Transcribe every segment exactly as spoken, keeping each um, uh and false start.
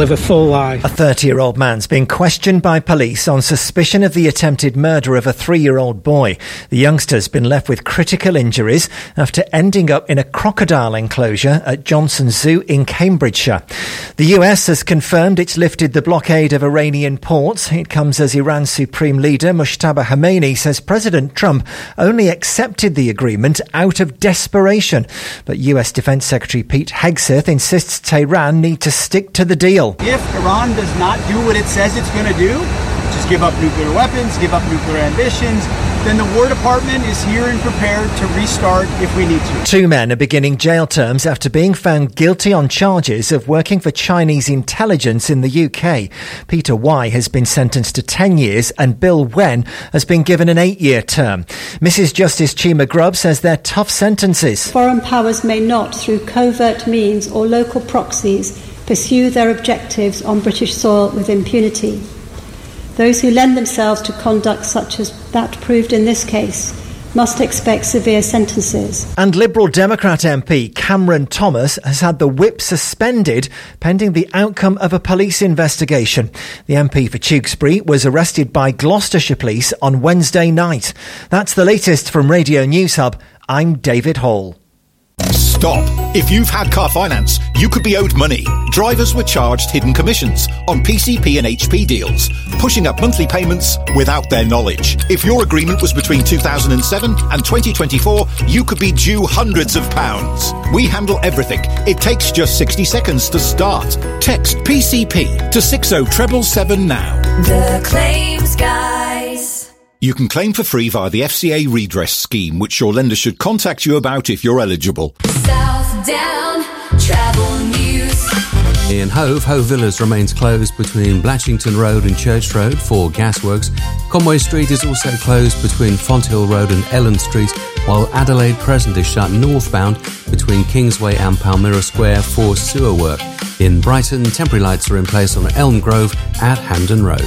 live a full life. A thirty-year-old man's being questioned by police on suspicion of the attempted murder of a three-year-old boy. The youngster's been left with critical injuries after ending up in a crocodile enclosure at Johnson Zoo in Cambridgeshire. The U S has confirmed it's lifted the blockade of Iranian ports. It comes as Iran's Supreme Leader Mojtaba Khamenei says President Trump only accepted the agreement out of desperation. But U S Defence Secretary Pete Hegseth insists Tehran need to stick to the deal. If Iran does not do what it says it's going to do, just give up nuclear weapons, give up nuclear ambitions, then the War Department is here and prepared to restart if we need to. Two men are beginning jail terms after being found guilty on charges of working for Chinese intelligence in the U K. Peter Y has been sentenced to ten years and Bill Wen has been given an eight-year term. Missus Justice Chima Grubb says they're tough sentences. Foreign powers may not, through covert means or local proxies, pursue their objectives on British soil with impunity. Those who lend themselves to conduct such as that proved in this case must expect severe sentences. And Liberal Democrat M P Cameron Thomas has had the whip suspended pending the outcome of a police investigation. The M P for Tewkesbury was arrested by Gloucestershire Police on Wednesday night. That's the latest from Radio News Hub. I'm David Hall. Stop. If you've had car finance, you could be owed money. Drivers were charged hidden commissions on P C P and H P deals, pushing up monthly payments without their knowledge. If your agreement was between two thousand seven and twenty twenty-four, you could be due hundreds of pounds. We handle everything. It takes just sixty seconds to start. Text P C P to six oh seven seven now. The Claims Guys. You can claim for free via the F C A redress scheme, which your lender should contact you about if you're eligible. South Down Travel News. In Hove, Hove Villas remains closed between Blatchington Road and Church Road for gasworks. Conway Street is also closed between Fonthill Road and Ellen Street, while Adelaide Crescent is shut northbound between Kingsway and Palmyra Square for sewer work. In Brighton, temporary lights are in place on Elm Grove at Hampden Road.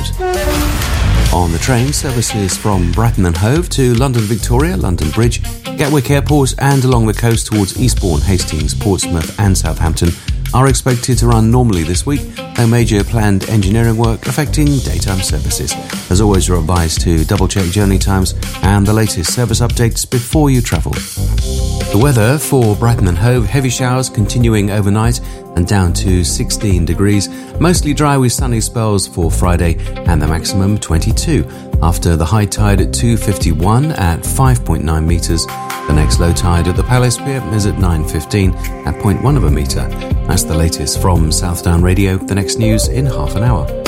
On the train, services from Brighton and Hove to London Victoria, London Bridge, Gatwick Airport and along the coast towards Eastbourne, Hastings, Portsmouth and Southampton are expected to run normally this week. No major planned engineering work affecting daytime services. As always, you're advised to double-check journey times and the latest service updates before you travel. The weather for Brighton and Hove, heavy showers continuing overnight and down to sixteen degrees. Mostly dry with sunny spells for Friday and the maximum twenty-two. After the high tide at two fifty-one at five point nine metres. The next low tide at the Palace Pier is at nine fifteen at zero point one of a metre. That's the latest from Southdown Radio. The next news in half an hour.